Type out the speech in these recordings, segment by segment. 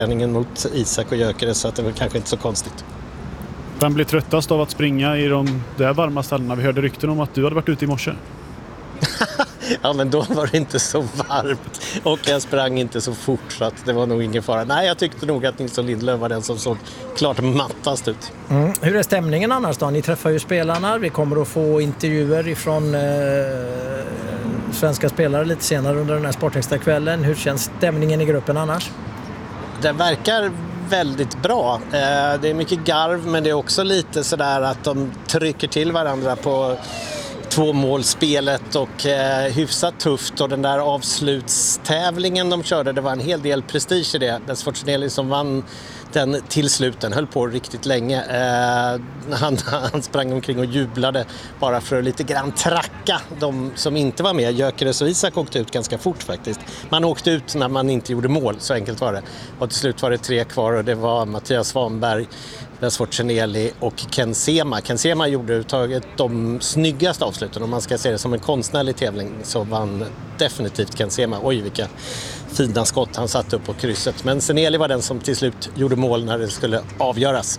mot Isak och Gyökeres, så att det var kanske inte så konstigt. Vem blir tröttast av att springa i de där varma ställena? Vi hörde rykten om att du hade varit ute i morse. Ja, men då var det inte så varmt och jag sprang inte så fort, så att det var nog ingen fara. Nej, jag tyckte nog att Nilsson Lindelöf var den som såg klart mattast ut. Hur är stämningen annars då? Ni träffar ju spelarna. Vi kommer att få intervjuer ifrån svenska spelare lite senare under den här Sportextra-kvällen. Hur känns stämningen i gruppen annars? Det verkar väldigt bra. Det är mycket garv, men det är också lite sådär att de trycker till varandra på tvåmålsspelet och hyfsat tufft, och den där avslutstävlingen de körde, det var en hel del prestige i det. Sfortunelli som vann den till sluten höll på riktigt länge. Han sprang omkring och jublade bara för att lite grann tracka de som inte var med. Gyökeres och Isak åkte ut ganska fort faktiskt. Man åkte ut när man inte gjorde mål, så enkelt var det. Och till slut var det 3 kvar, och det var Mattias Svanberg, Sfortunelli och Ken Sema. Ken Sema gjorde uttaget de snyggaste avsluten. Om man ska se det som en konstnärlig tävling så vann definitivt Ken Sema. Oj, vilka fina skott han satte upp på krysset. Men Seneli var den som till slut gjorde mål när det skulle avgöras.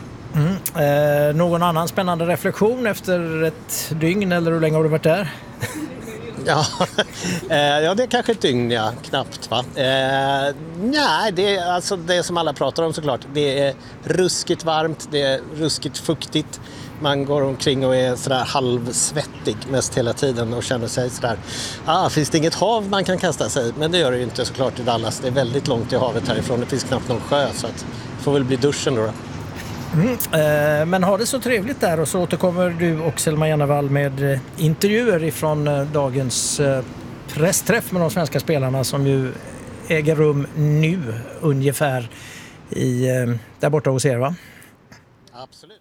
Någon annan spännande reflektion efter ett dygn, eller hur länge har du varit där? Ja, det är kanske ett dygn, ja, knappt va. Nej, det är alltså det som alla pratar om såklart. Det är ruskigt varmt, det är ruskigt fuktigt. Man går omkring och är sådär halvsvettig mest hela tiden och känner sig sådär, finns det inget hav man kan kasta sig? Men det gör det ju inte såklart i Dallas. Det är väldigt långt till havet härifrån, det finns knappt någon sjö, så att det får väl bli duschen då. Men har det så trevligt där, och så återkommer du och Selma Jannevall med intervjuer ifrån dagens pressträff med de svenska spelarna som ju äger rum nu ungefär där borta hos er, va? Absolut.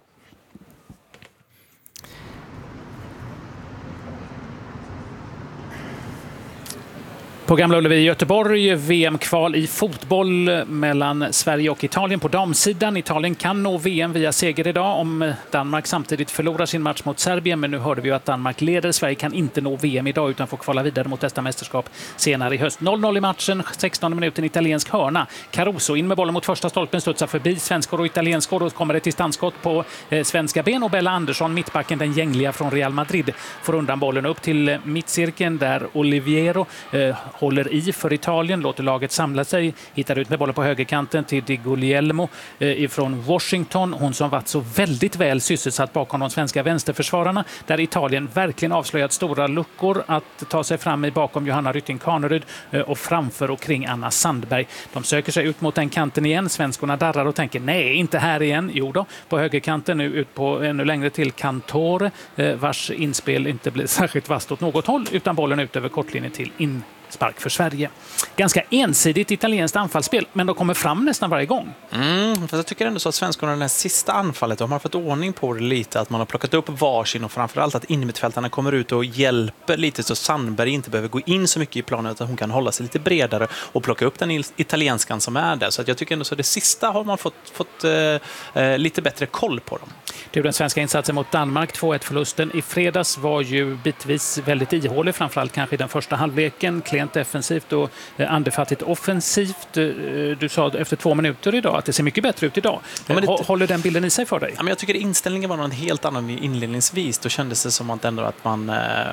På Gamla Ullevi i Göteborg, VM-kval i fotboll mellan Sverige och Italien på damsidan. Italien kan nå VM via seger idag om Danmark samtidigt förlorar sin match mot Serbien. Men nu hörde vi ju att Danmark leder. Sverige kan inte nå VM idag utan får kvala vidare mot nästa mästerskap senare i höst. 0-0 i matchen, 16 minuten italiensk hörna. Caruso in med bollen mot första stolpen, studsar förbi svenskor och italienskor. Då kommer det till distansskott på svenska ben, och Bella Andersson, mittbacken, den gängliga från Real Madrid, får undan bollen upp till mittcirkeln där Oliviero håller i för Italien, låter laget samla sig, hittar ut med bollen på högerkanten till Di Guglielmo ifrån Washington. Hon som varit så väldigt väl sysselsatt bakom de svenska vänsterförsvararna, där Italien verkligen avslöjat stora luckor att ta sig fram i bakom Johanna Rytting Kaneryd och framför och kring Anna Sandberg. De söker sig ut mot den kanten igen. Svenskorna darrar och tänker, nej, inte här igen. Jo då, på högerkanten nu ut på ännu längre till Cantore, vars inspel inte blir särskilt vast åt något håll, utan bollen ut över kortlinjen till spark för Sverige. Ganska ensidigt italienskt anfallsspel, men de kommer fram nästan varje gång. För jag tycker ändå så att svenskarna, det här sista anfallet, de har fått ordning på det lite, att man har plockat upp varsin, och framförallt att innermittfältarna kommer ut och hjälper lite så Sandberg inte behöver gå in så mycket i planen, utan hon kan hålla sig lite bredare och plocka upp den italienskan som är där. Så att jag tycker ändå så det sista har man fått lite bättre koll på dem. Den svenska insatsen mot Danmark, 2-1-förlusten i fredags, var ju bitvis väldigt ihålig, framförallt kanske i den första halvleken, klent defensivt och andefattigt offensivt. Du sa efter 2 minuter idag att det ser mycket bättre ut idag. Håller den bilden i sig för dig? Ja, men jag tycker inställningen var någon helt annan inledningsvis. Då kändes det som att man...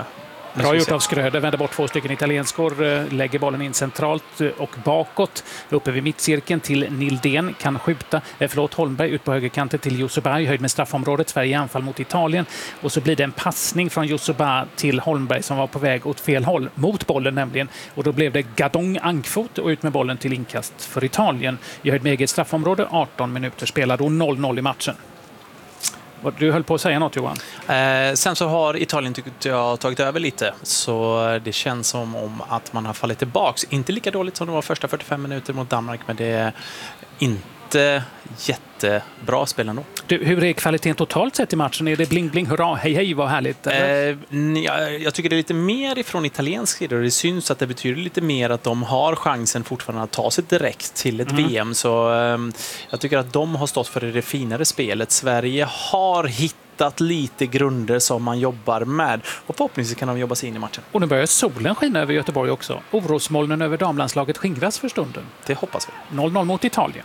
Bra gjort av Skröder, vänder bort 2 stycken italienskor, lägger bollen in centralt och bakåt, uppe vid mittcirkeln till Nildén, kan skjuta, Holmberg ut på högerkanten till Youssoubay, höjd med straffområdet, Sverige i anfall mot Italien, och så blir det en passning från Youssoubay till Holmberg som var på väg åt fel håll, mot bollen nämligen, och då blev det Gadong ankfot och ut med bollen till inkast för Italien. I höjd med eget straffområde, 18 minuter spelade och 0-0 i matchen. Du höll på att säga något, Johan. Sen så har Italien, tyckte jag, tagit över lite. Så det känns som om att man har fallit tillbaks. Inte lika dåligt som det var första 45 minuter mot Danmark, men det är inte jättebra spel ändå. Hur är kvaliteten totalt sett i matchen? Är det bling bling, hurra, hej hej, vad härligt? Jag tycker det är lite mer ifrån italiensk sida, och det syns att det betyder lite mer att de har chansen fortfarande att ta sig direkt till ett VM. Så jag tycker att de har stått för det finare spelet. Sverige har hittat hittat lite grunder som man jobbar med. Och förhoppningsvis kan de jobba sig in i matchen. Och nu börjar solen skina över Göteborg också. Orosmolnen över damlandslaget skingras för stunden. Det hoppas vi. 0-0 mot Italien.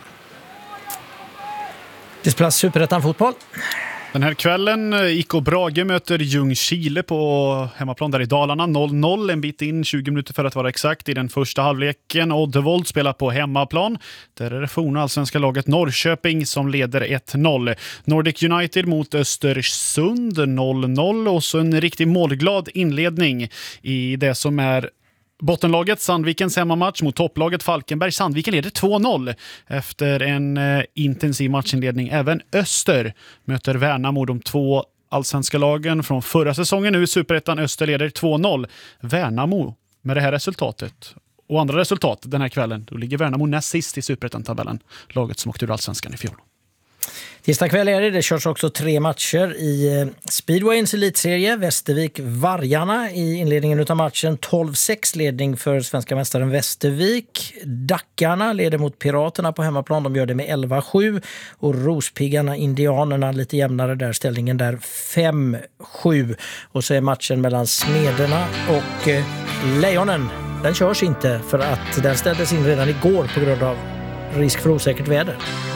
Det spelas Superettan-fotboll. Den här kvällen IK Brage möter Ljungskile på hemmaplan där i Dalarna. 0-0, en bit in, 20 minuter för att vara exakt i den första halvleken. Oddevold spelar på hemmaplan. Där är det forna allsvenska laget Norrköping som leder 1-0. Nordic United mot Östersund 0-0 och så en riktigt målglad inledning i det som är bottenlaget Sandvikens hemmamatch mot topplaget Falkenberg. Sandviken leder 2-0 efter en intensiv matchinledning. Även Öster möter Värnamo, de två allsvenska lagen från förra säsongen. Nu i Superettan. Öster leder 2-0. Värnamo med det här resultatet och andra resultat den här kvällen. Då ligger Värnamo näst sist i Superettan-tabellen. Laget som åkte ur allsvenskan i fjol. Tisdag kväll är det körs också 3 matcher i Speedwayens elitserie. Västervik-Vargarna i inledningen av matchen. 12-6 ledning för svenska mästaren Västervik. Dackarna leder mot Piraterna på hemmaplan. De gör det med 11-7. Och Rospiggarna, Indianerna, lite jämnare där. Ställningen där 5-7. Och så är matchen mellan Smederna och Lejonen. Den körs inte för att den ställdes in redan igår på grund av risk för osäkert väder.